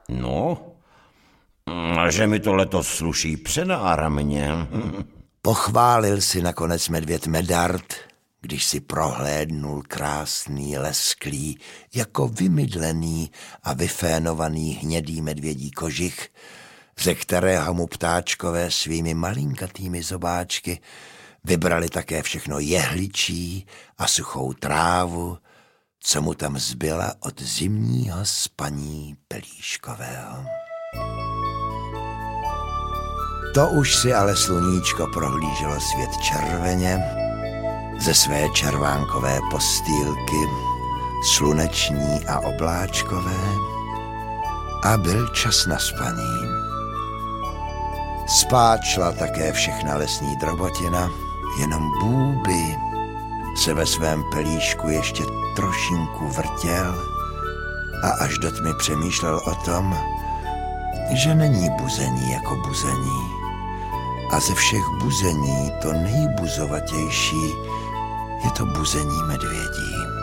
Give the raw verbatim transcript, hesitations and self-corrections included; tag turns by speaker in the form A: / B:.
A: No, a že mi to letos sluší přenáramně.
B: Pochválil si nakonec medvěd Medard, když si prohlédnul krásný, lesklý, jako vymydlený a vyfénovaný hnědý medvědí kožich, ze kterého mu ptáčkové svými malinkatými zobáčky vybrali také všechno jehličí a suchou trávu, co mu tam zbyla od zimního spaní pelíškového. To už si ale sluníčko prohlíželo svět červeně ze své červánkové postýlky, sluneční a obláčkové, a byl čas na spaní. Spát šla také všechna lesní drobotina, jenom Bůby se ve svém pelíšku ještě trošinku vrtěl a až do tmy přemýšlel o tom, že není buzení jako buzení a ze všech buzení to nejbuzovatější je to buzení medvědí.